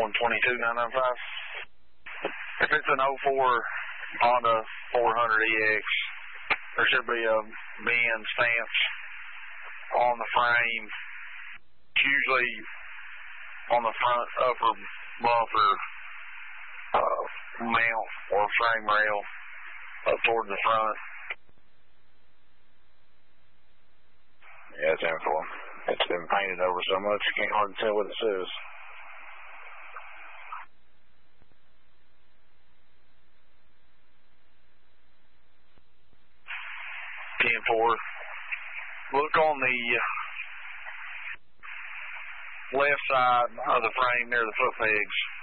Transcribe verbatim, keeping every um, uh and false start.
one twenty-two nine ninety-five. If it's an oh four Honda four hundred E X, there should be a bend stance on the frame, usually on the front upper bumper uh, mount or frame rail up toward the front. Yeah, it's in for. It's been painted over so much you can't hardly tell what it says. ten four. Look on the left side of the frame near the foot pegs.